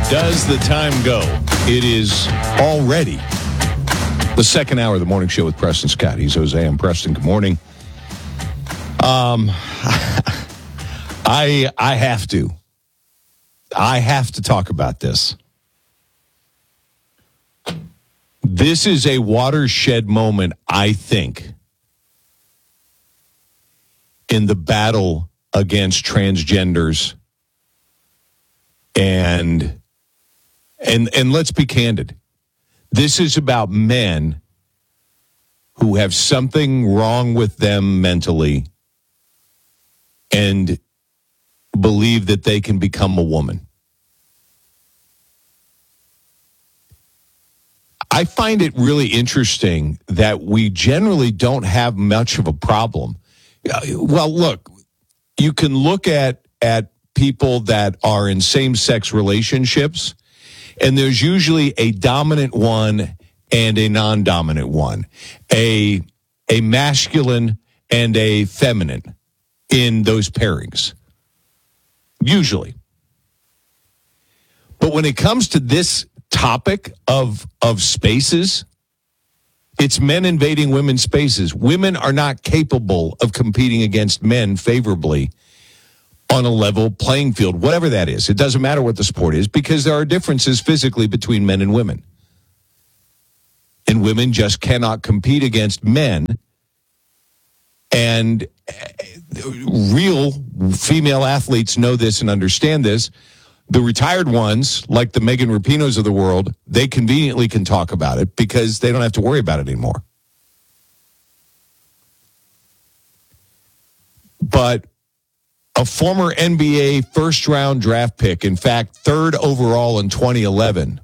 does the time go? It is already the second hour of the morning show with Preston Scott. He's Jose. I'm Preston. Good morning. I have to talk about this. This is a watershed moment, I think, in the battle against transgenders. And let's be candid. This is about men who have something wrong with them mentally and believe that they can become a woman. I find it really interesting that we generally don't have much of a problem. Well, look, you can look at people that are in same-sex relationships, and there's usually a dominant one and a non-dominant one, a masculine and a feminine in those pairings, usually. But when it comes to this topic of spaces, it's men invading women's spaces. Women are not capable of competing against men favorably on a level playing field, whatever that is. It doesn't matter what the sport is, because there are differences physically between men and women. And women just cannot compete against men. And real female athletes know this and understand this. The retired ones, like the Megan Rapinos of the world, they conveniently can talk about it because they don't have to worry about it anymore. But a former NBA first-round draft pick, in fact, third overall in 2011,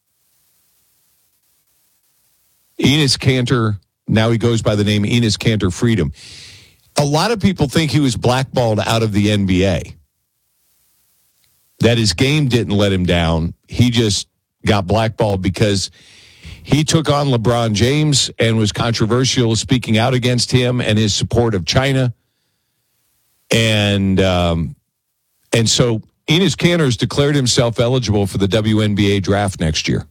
Enes Kanter, now he goes by the name Enes Kanter Freedom. A lot of people think he was blackballed out of the NBA, that his game didn't let him down. He just got blackballed because he took on LeBron James and was controversial, speaking out against him and his support of China. And so Enes Kanter has declared himself eligible for the WNBA draft next year.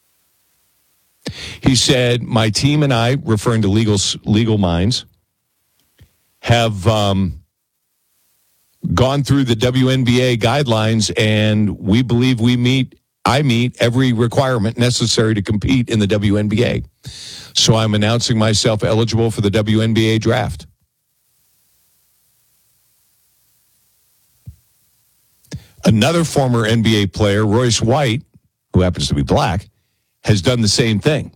He said, my team and I, referring to legal minds, have gone through the WNBA guidelines, and we believe I meet every requirement necessary to compete in the WNBA. So I'm announcing myself eligible for the WNBA draft. Another former NBA player, Royce White, who happens to be black, has done the same thing.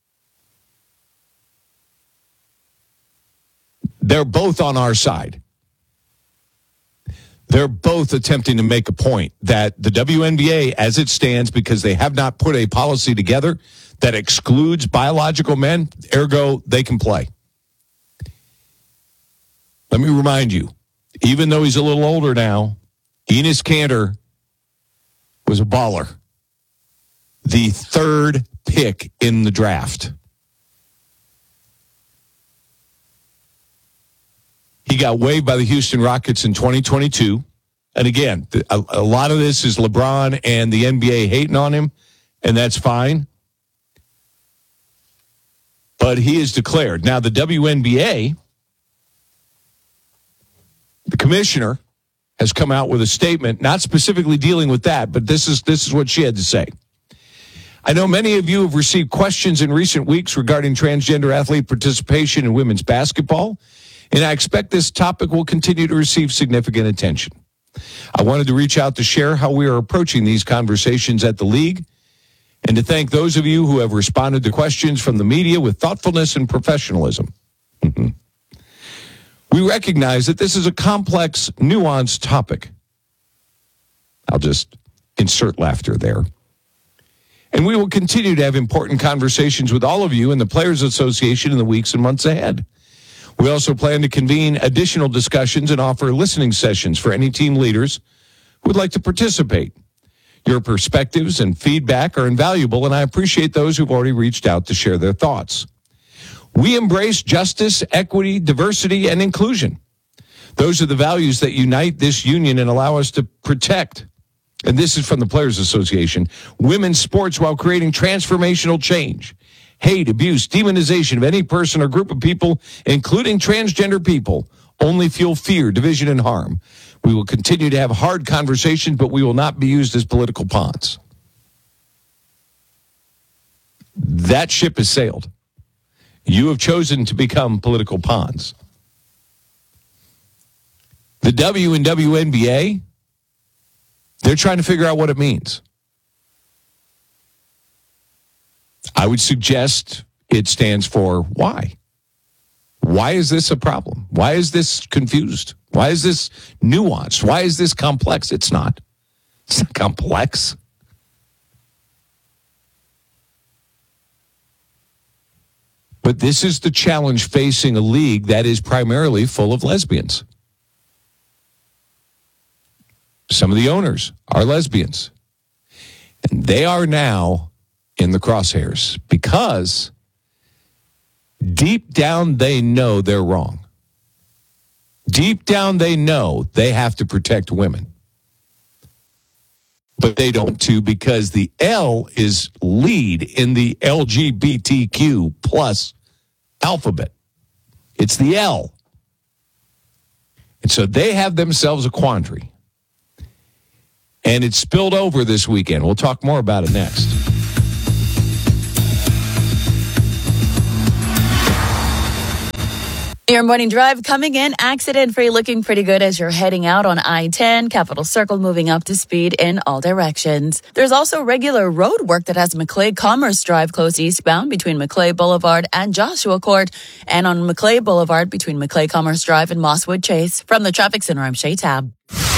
They're both on our side. They're both attempting to make a point that the WNBA, as it stands, because they have not put a policy together that excludes biological men, ergo, they can play. Let me remind you, even though he's a little older now, Enes Kanter was a baller. The third pick in the draft. He got waived by the Houston Rockets in 2022. And again, a lot of this is LeBron and the NBA hating on him, and that's fine. But he is declared. Now, the WNBA, the commissioner, has come out with a statement, not specifically dealing with that, but this is what she had to say. I know many of you have received questions in recent weeks regarding transgender athlete participation in women's basketball, and I expect this topic will continue to receive significant attention. I wanted to reach out to share how we are approaching these conversations at the league, and to thank those of you who have responded to questions from the media with thoughtfulness and professionalism. We recognize that this is a complex, nuanced topic. I'll just insert laughter there. And we will continue to have important conversations with all of you in the Players Association in the weeks and months ahead. We also plan to convene additional discussions and offer listening sessions for any team leaders who would like to participate. Your perspectives and feedback are invaluable, and I appreciate those who've already reached out to share their thoughts. We embrace justice, equity, diversity, and inclusion. Those are the values that unite this union and allow us to protect and this is from the Players Association, women's sports while creating transformational change. Hate, abuse, demonization of any person or group of people, including transgender people, only fuel fear, division, and harm. We will continue to have hard conversations, but we will not be used as political pawns. That ship has sailed. You have chosen to become political pawns. The W and WNBA, they're trying to figure out what it means. I would suggest it stands for why. Why is this a problem? Why is this confused? Why is this nuanced? Why is this complex? It's not. It's not complex. But this is the challenge facing a league that is primarily full of lesbians. Some of the owners are lesbians. And they are now in the crosshairs because deep down they know they're wrong. Deep down they know they have to protect women. But they don't too because the L is lead in the LGBTQ plus alphabet. It's the L. And so they have themselves a quandary. And it spilled over this weekend. We'll talk more about it next. Your morning drive coming in accident-free, looking pretty good as you're heading out on I-10, Capitol Circle, moving up to speed in all directions. There's also regular road work that has Maclay Commerce Drive closed eastbound between Maclay Boulevard and Joshua Court, and on Maclay Boulevard between Maclay Commerce Drive and Mosswood Chase. From the Traffic Center, I'm Shay Tab.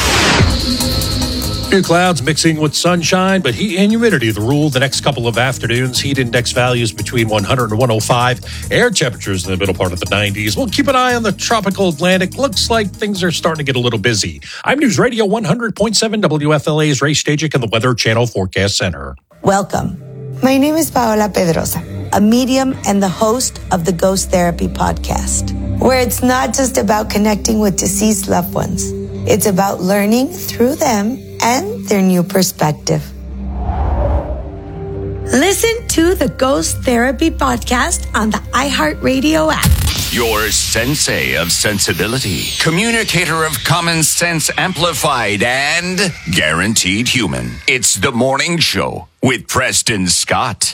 Few clouds mixing with sunshine, but heat and humidity the rule the next couple of afternoons. Heat index values between 100 and 105. Air temperatures in the middle part of the 90s. We'll keep an eye on the tropical Atlantic. Looks like things are starting to get a little busy. I'm News Radio 100.7 WFLA's Ray Stajic in the Weather Channel Forecast Center. Welcome. My name is Paola Pedrosa, a medium and the host of the Ghost Therapy podcast, where it's not just about connecting with deceased loved ones. It's about learning through them and their new perspective. Listen to the Ghost Therapy podcast on the iHeartRadio app. Your sensei of sensibility, communicator of common sense amplified, and guaranteed human. It's The Morning Show with Preston Scott.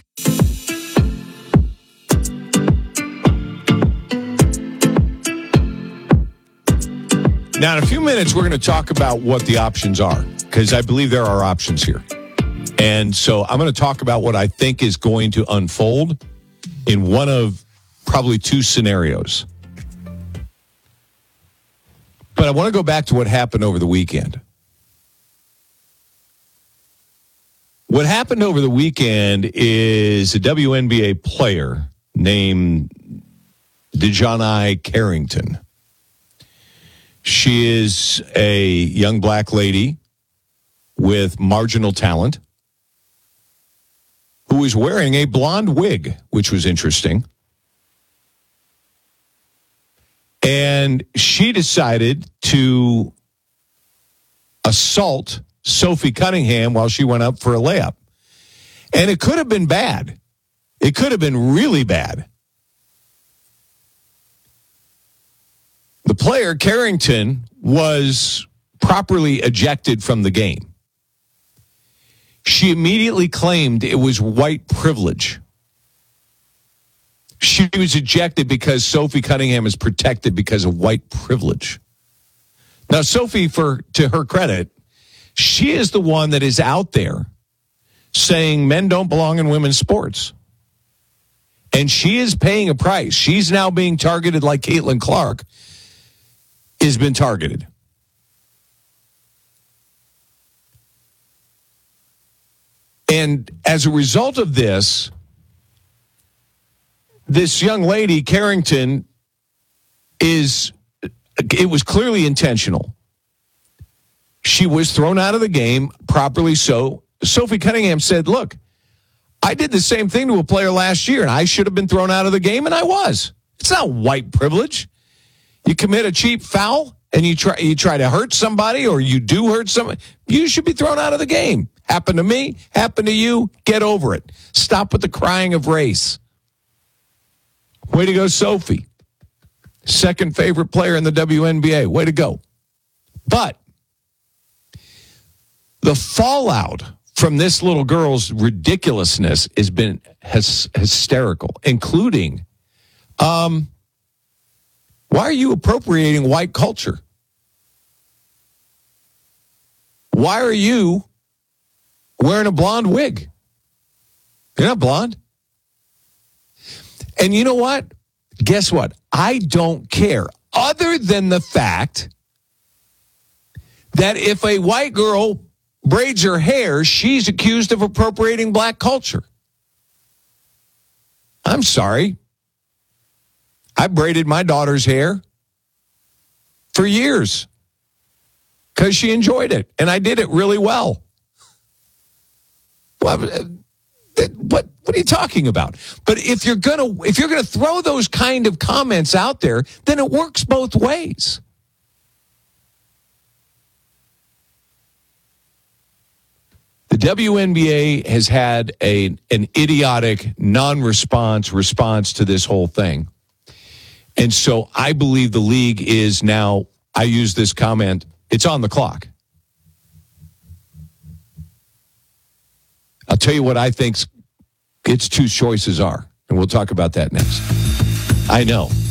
Now, in a few minutes, we're going to talk about what the options are, because I believe there are options here. And so I'm going to talk about what I think is going to unfold in one of probably two scenarios. But I want to go back to what happened over the weekend. What happened over the weekend is a WNBA player named Dejanai Carrington. She is a young black lady with marginal talent who is wearing a blonde wig, which was interesting. And she decided to assault Sophie Cunningham while she went up for a layup. And it could have been bad. It could have been really bad. The player, Carrington, was properly ejected from the game. She immediately claimed it was white privilege. She was ejected because Sophie Cunningham is protected because of white privilege. Now, Sophie, to her credit, she is the one that is out there saying men don't belong in women's sports. And she is paying a price. She's now being targeted like Caitlin Clark has been targeted. And as a result of this young lady, Carrington, it was clearly intentional. She was thrown out of the game, properly so. Sophie Cunningham said, look, I did the same thing to a player last year, and I should have been thrown out of the game, and I was. It's not white privilege. You commit a cheap foul, and you try to hurt somebody or you do hurt somebody, you should be thrown out of the game. Happened to me, happened to you, get over it. Stop with the crying of race. Way to go, Sophie. Second favorite player in the WNBA. Way to go. But the fallout from this little girl's ridiculousness has been hysterical, including, why are you appropriating white culture? Why are you wearing a blonde wig? You're not blonde. And you know what? Guess what? I don't care, other than the fact that if a white girl braids her hair, she's accused of appropriating black culture. I'm sorry. I braided my daughter's hair for years because she enjoyed it, and I did it really well. What are you talking about? But if you're gonna throw those kind of comments out there, then it works both ways. The WNBA has had an idiotic response to this whole thing. And so I believe the league is now, I use this comment, it's on the clock. I'll tell you what I think its two choices are, and we'll talk about that next. I know.